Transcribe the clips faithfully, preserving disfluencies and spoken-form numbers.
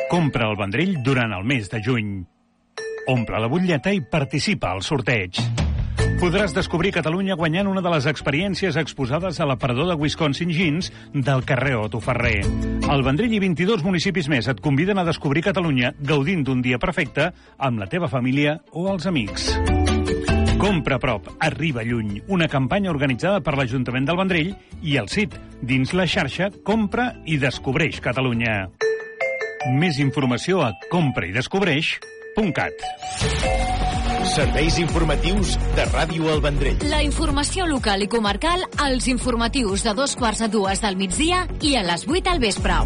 Compra el Vendrell durant el mes de juny. Omple la butlleta i participa al sorteig. Podràs descobrir Catalunya guanyant una de les experiències exposades a l'aparador de Wisconsin Jeans del carrer Otto Ferrer. El Vendrell i vint-i-dos municipis més et conviden a descobrir Catalunya gaudint d'un dia perfecte amb la teva família o els amics. Compra a prop, arriba lluny, una campanya organitzada per l'Ajuntament del Vendrell i el C I T, dins la xarxa Compra i Descobreix Catalunya. Més informació a compra i descobreix punt cat. Serveis informatius de Ràdio El Vendrell. La informació local i comarcal als informatius de dos quarts a dues del migdia i a les vuit al vespre.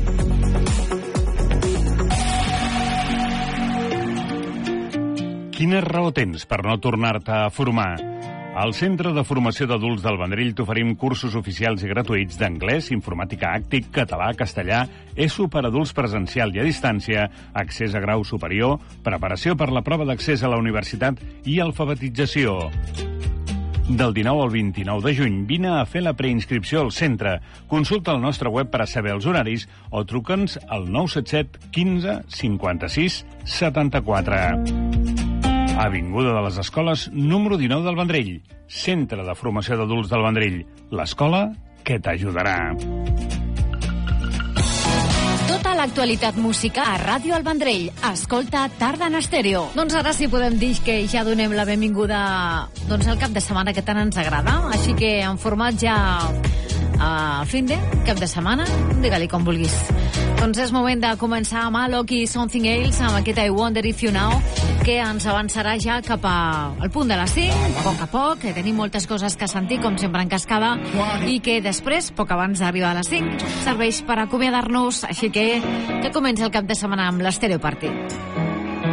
Quina raó tens per no tornar-te a formar? Al Centre de Formació d'Adults del Vendrell t'oferim cursos oficials i gratuïts d'anglès, informàtica àctic, català, castellà, ESO per adults presencial i a distància, accés a grau superior, preparació per la prova d'accés a la universitat i alfabetització. Del dinou al vint-i-nou de juny vine a fer la preinscripció al centre. Consulta el nostre web per a saber els horaris o truca'ns al nou set set quinze cinquanta-sis setanta-quatre. Avinguda de les Escoles, número dinou del Vendrell. Centre de Formació d'Adults del Vendrell. L'escola que t'ajudarà. Tota l'actualitat musical a Ràdio El Vendrell. Escolta Tarda en Estèreo. Doncs ara sí podem dir que ja donem la benvinguda doncs, al cap de setmana que tant ens agrada. Així que en format ja al fin de cap de setmana, digue-li com vulguis. Doncs és moment de començar amb Alok i Something Else, amb aquest I Wonder If You Know, que ens avançarà ja cap a, al punt de les cinc, a poc a poc, que tenim moltes coses que sentir, com sempre en cascada, i que després, poc abans d'arribar a les cinc, serveix per acomiadar-nos, així que que comença el cap de setmana amb l'Stereo Party.